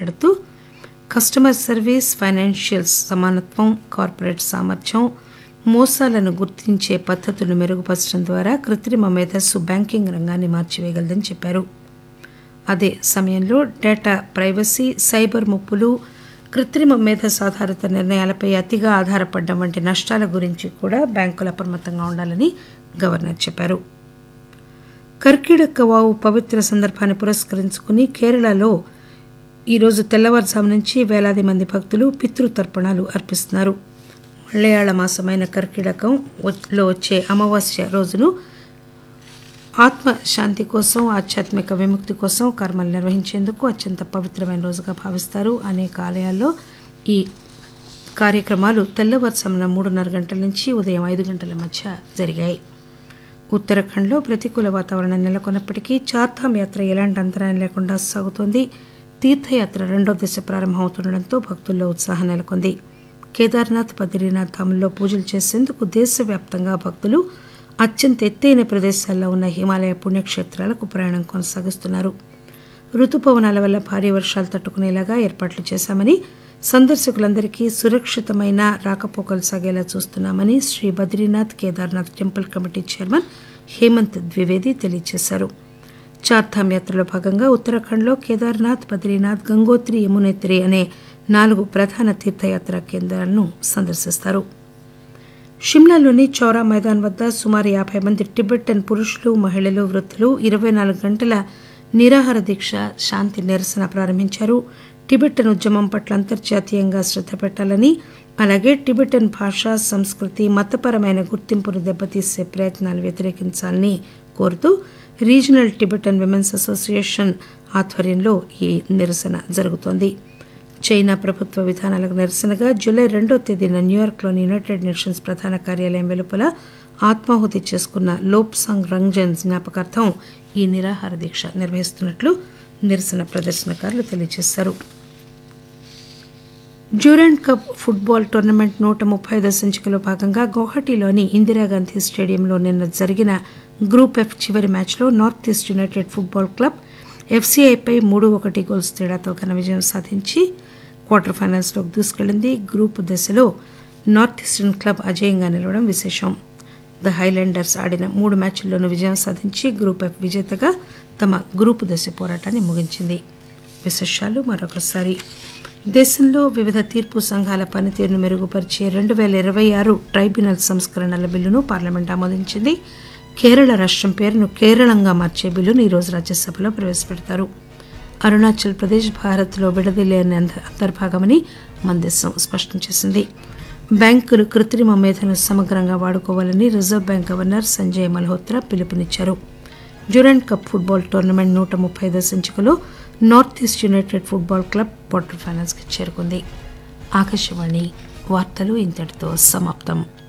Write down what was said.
మాట్లాడుతూ customer service, financial సమానత్వం, corporate సామర్థ్యం, మోసాలను గుర్తించే పద్ధతులను మెరుగుపరచడం ద్వారా కృత్రిమ మేధస్సు బ్యాంకింగ్ రంగాన్ని మార్చివేయగలదని చెప్పారు. అదే సమయంలో డేటా ప్రైవసీ, సైబర్ ముప్పులు, కృత్రిమ మేధస్సు ఆధారిత నిర్ణయాలపై అతిగా ఆధారపడడం వంటి నష్టాల గురించి కూడా బ్యాంకులు అప్రమత్తంగా ఉండాలని గవర్నర్ చెప్పారు. కర్కిటక వావు పవిత్ర సందర్భాన్ని పురస్కరించుకుని కేరళలో ఈరోజు తెల్లవారుజాము నుంచి వేలాది మంది భక్తులు పితృతర్పణాలు అర్పిస్తున్నారు. మలయాళ మాసమైన కర్కిటకంలో వచ్చే అమావాస్య రోజును ఆత్మశాంతి కోసం, ఆధ్యాత్మిక విముక్తి కోసం కర్మలు నిర్వహించేందుకు అత్యంత పవిత్రమైన రోజుగా భావిస్తారు. అనేక ఆలయాల్లో ఈ కార్యక్రమాలు తెల్లవారుజామున 3:30 గంటల నుంచి ఉదయం 5 గంటల మధ్య జరిగాయి. ఉత్తరాఖండ్లో ప్రతికూల వాతావరణం నెలకొన్నప్పటికీ చార్ధామ్ యాత్ర ఎలాంటి అంతరాయం లేకుండా సాగుతోంది. తీర్థయాత్ర రెండో దశ ప్రారంభమవుతుండటంతో భక్తుల్లో ఉత్సాహం నెలకొంది. కేదార్నాథ్, బద్రీనాథ్ ధాముల్లో పూజలు చేసేందుకు దేశవ్యాప్తంగా భక్తులు అత్యంత ఎత్తైన ప్రదేశాల్లో ఉన్న హిమాలయ పుణ్యక్షేత్రాలకు ప్రయాణం కొనసాగిస్తున్నారు. రుతుపవనాల వల్ల భారీ వర్షాలు తట్టుకునేలాగా ఏర్పాట్లు చేశామని, సందర్శకులందరికీ సురక్షితమైన రాకపోకలు సాగేలా చూస్తున్నామని Shri Badrinath Kedarnath temple committee chairman Hemant Dwivedi తెలియజేశారు. చార్ధామ్ యాత్రలో భాగంగా ఉత్తరాఖండ్లో కేదార్నాథ్, బద్రీనాథ్, గంగోత్రి, యమునోత్రి అనే 4 ప్రధాన తీర్థయాత్రా కేంద్రాలను సందర్శిస్తారు. షిమ్లాలోని చౌరా మైదాన్ వద్ద సుమారు 50 మంది టిబెటన్ పురుషులు, మహిళలు, వృద్ధులు 24 గంటల నిరాహార దీక్ష, శాంతి నిరసన ప్రారంభించారు. టిబెటన్ ఉద్యమం పట్ల అంతర్జాతీయంగా శ్రద్ధ పెట్టాలని, అలాగే టిబెటన్ భాష, సంస్కృతి, మతపరమైన గుర్తింపును దెబ్బతీసే ప్రయత్నాలు వ్యతిరేకించాలని కోరుతూ రీజనల్ టిబెటన్ విమెన్స్ అసోసియేషన్ ఆధ్వర్యంలో ఈ నిరసన జరుగుతోంది. చైనా ప్రభుత్వ విధానాలకు నిరసనగా జూలై 2వ తేదీన న్యూయార్క్లోని యునైటెడ్ నేషన్స్ ప్రధాన కార్యాలయం వెలుపల ఆత్మాహుతి చేసుకున్న లోప్సాంగ్ రంగ్జన్ జ్ఞాపకార్థం ఈ నిరాహార దీక్ష నిర్వహిస్తున్నట్లు నిరసన ప్రదర్శనకారులు తెలియజేశారు. డ్యూరెంట్ కప్ ఫుట్బాల్ టోర్నమెంట్ 135వ సంచికలో భాగంగా గౌహటిలోని ఇందిరాగాంధీ స్టేడియంలో నిన్న జరిగిన గ్రూప్ ఎఫ్ చివరి మ్యాచ్లో north east United football club ఎఫ్సీఐపై 3-1 goals తేడాతో ఘన విజయం సాధించి క్వార్టర్ ఫైనల్స్లోకి దూసుకెళ్లింది. గ్రూప్ దశలో నార్త్ ఈస్టర్న్ క్లబ్ అజేయంగా నిలవడం విశేషం. ద హైలాండర్స్ ఆడిన 3 మ్యాచ్ల్లోనూ విజయం సాధించి గ్రూప్ ఎఫ్ విజేతగా తమ గ్రూపు దశ పోరాటాన్ని ముగించింది. విశేషాలు మరొకసారి. దేశంలో వివిధ తీర్పు సంఘాల పనితీరును మెరుగుపరిచే 2026 ట్రైబ్యునల్ సంస్కరణల బిల్లును పార్లమెంట్ ఆమోదించింది. కేరళ రాష్ట్రం పేరును కేరళంగా మార్చే బిల్లును ఈరోజు రాజ్యసభలో ప్రవేశపెడతారు. అరుణాచల్ ప్రదేశ్ భారత్లో విడదీయలేని అంతర్భాగమని మన దేశం స్పష్టం చేసింది. బ్యాంకులు కృత్రిమ మేధను సమగ్రంగా వాడుకోవాలని reserve bank governor Sanjay Malhotra పిలుపునిచ్చారు. డ్యూరెంట్ కప్ ఫుట్బాల్ టోర్నమెంట్ 135వ సంచికలో north east United football club quarter ఫైనల్స్కి చేరుకుంది. ఆకాశవాణి వార్తలు ఇంతటితో సమాప్తం.